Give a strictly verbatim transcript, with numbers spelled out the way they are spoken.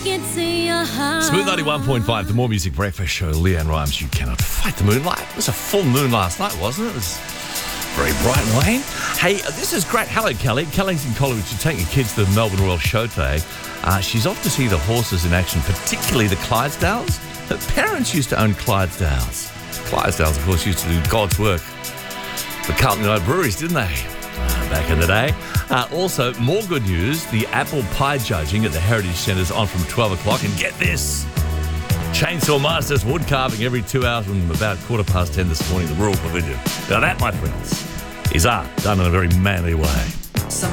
gets in your heart. Smooth ninety-one point five, the More Music Breakfast Show. Leanne Rhymes, You Cannot Fight the Moonlight. It was a full moon last night, wasn't it? It was very bright and Wayne. Hey, this is great. Hello, Kelly. Kelly's in Collingwood. She's taking her kids to the Melbourne Royal Show today. Uh, she's off to see the horses in action, particularly the Clydesdales. Her parents used to own Clydesdales. Clydesdales, of course, used to do God's work for Carlton United Breweries, didn't they? Uh, back in the day. Uh, also, more good news. The apple pie judging at the Heritage Centre is on from twelve o'clock. And get this. Chainsaw Masters wood carving every two hours from about quarter past ten this morning, the Rural Pavilion. Now that, my friends, is art done in a very manly way.